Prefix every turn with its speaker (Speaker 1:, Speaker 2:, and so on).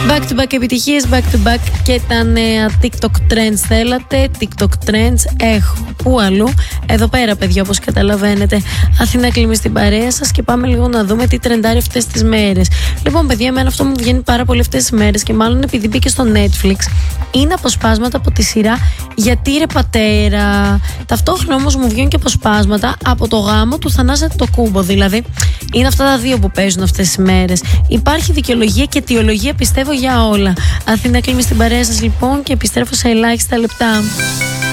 Speaker 1: Back to back επιτυχίες, back to back και τα νέα TikTok trends θέλατε. TikTok trends έχω πού αλλού. Εδώ πέρα, παιδιά, όπως καταλαβαίνετε. Αθήνα Κλίμη στην παρέα σας και πάμε λίγο να δούμε τι τρεντάρει αυτές τις μέρες. Λοιπόν, παιδιά, εμένα αυτό μου βγαίνει πάρα πολύ αυτές τις μέρες και μάλλον επειδή μπήκε στο Netflix. Είναι αποσπάσματα από τη σειρά Γιατί ρε πατέρα. Ταυτόχρονα όμως μου βγαίνουν και αποσπάσματα από το γάμο του Θανάση Αντετοκούμπο. Δηλαδή, είναι αυτά τα δύο που παίζουν αυτές τις μέρες. Υπάρχει δικαιολογία και αιτιολογία, πιστεύω, για όλα. Αθήνα Κλίμη στην παρέα σας, λοιπόν, και επιστρέφω σε ελάχιστα λεπτά.